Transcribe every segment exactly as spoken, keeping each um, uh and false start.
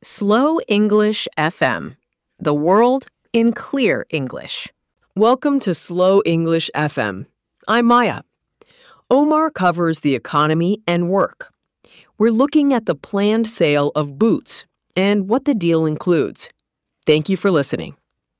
Slow English F M, the world in clear English. Welcome to Slow English F M. I'm Maya. Omar covers the economy and work. We're looking at the planned sale of Boots and what the deal includes. Thank you for listening.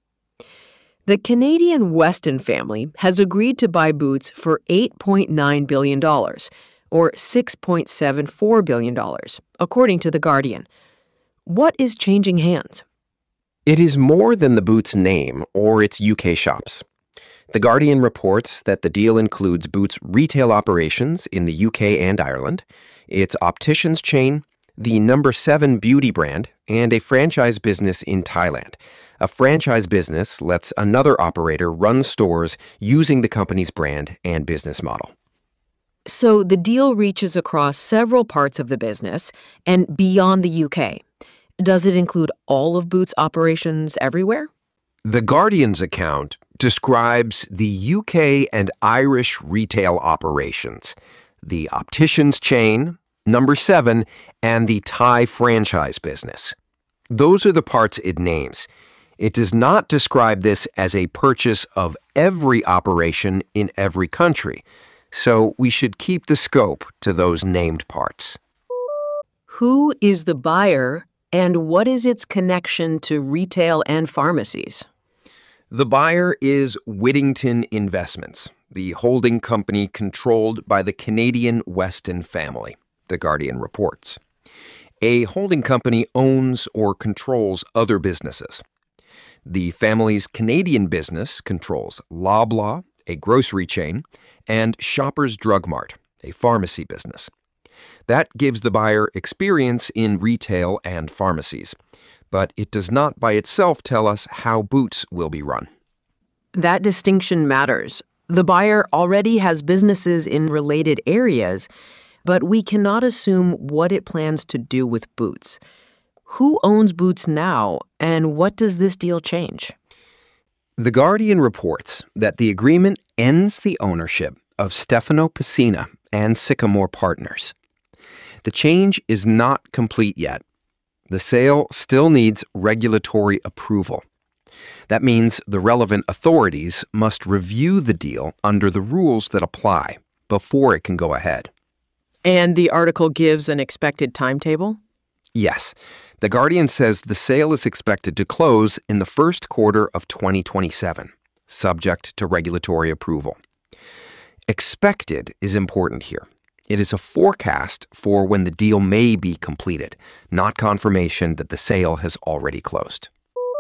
The Canadian Weston family has agreed to buy Boots for eight point nine billion dollars, or six point seven four billion dollars, according to The Guardian. What is changing hands? It is more than the Boots name or its U K shops. The Guardian reports that the deal includes Boots' retail operations in the U K and Ireland, its opticians chain, the Number seven beauty brand, and a franchise business in Thailand. A franchise business lets another operator run stores using the company's brand and business model. So the deal reaches across several parts of the business and beyond the U K. Does it include all of Boots' operations everywhere? The Guardian's account describes the U K and Irish retail operations, the opticians chain, Number seven, and the Thai franchise business. Those are the parts it names. It does not describe this as a purchase of every operation in every country, so we should keep the scope to those named parts. Who is the buyer, and what is its connection to retail and pharmacies? The buyer is Whittington Investments, the holding company controlled by the Canadian Weston family, The Guardian reports. A holding company owns or controls other businesses. The family's Canadian business controls Loblaw, a grocery chain, and Shoppers Drug Mart, a pharmacy business. That gives the buyer experience in retail and pharmacies, but it does not by itself tell us how Boots will be run. That distinction matters. The buyer already has businesses in related areas, but we cannot assume what it plans to do with Boots. Who owns Boots now, and what does this deal change? The Guardian reports that the agreement ends the ownership of Stefano Pessina and Sycamore Partners. The change is not complete yet. The sale still needs regulatory approval. That means the relevant authorities must review the deal under the rules that apply before it can go ahead. And the article gives an expected timetable? Yes. The Guardian says the sale is expected to close in the first quarter of twenty twenty-seven, subject to regulatory approval. Expected is important here. It is a forecast for when the deal may be completed, not confirmation that the sale has already closed.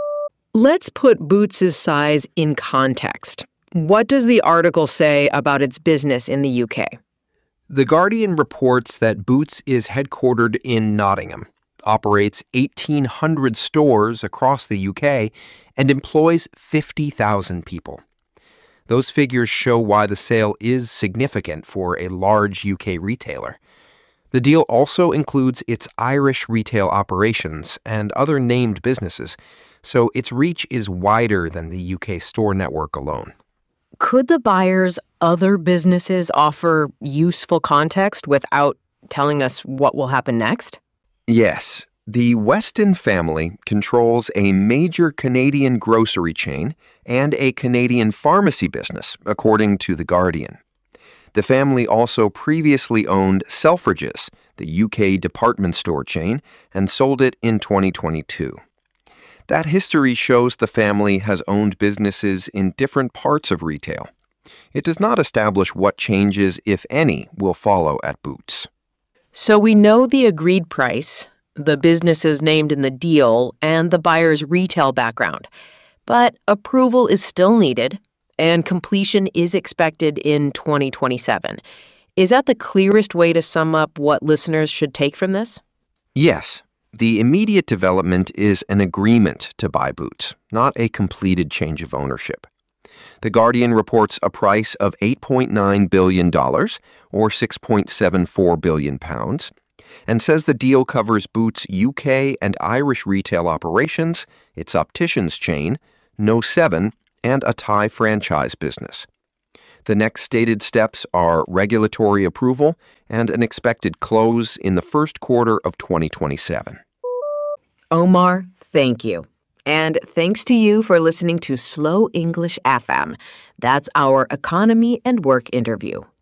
Let's put Boots' size in context. What does the article say about its business in the U K? The Guardian reports that Boots is headquartered in Nottingham, operates eighteen hundred stores across the U K, and employs fifty thousand people. Those figures show why the sale is significant for a large U K retailer. The deal also includes its Irish retail operations and other named businesses, so its reach is wider than the U K store network alone. Could the buyer's other businesses offer useful context without telling us what will happen next? Yes. The Weston family controls a major Canadian grocery chain and a Canadian pharmacy business, according to The Guardian. The family also previously owned Selfridges, the U K department store chain, and sold it in twenty twenty-two. That history shows the family has owned businesses in different parts of retail. It does not establish what changes, if any, will follow at Boots. So we know the agreed price, the businesses named in the deal, and the buyer's retail background. But approval is still needed, and completion is expected in twenty twenty-seven. Is that the clearest way to sum up what listeners should take from this? Yes. The immediate development is an agreement to buy Boots, not a completed change of ownership. The Guardian reports a price of eight point nine billion dollars, or six point seven four billion pounds, and says the deal covers Boots' U K and Irish retail operations, its opticians chain, No seven, and a Thai franchise business. The next stated steps are regulatory approval and an expected close in the first quarter of twenty twenty-seven. Omar, thank you. And thanks to you for listening to Slow English F M. That's our economy and work interview.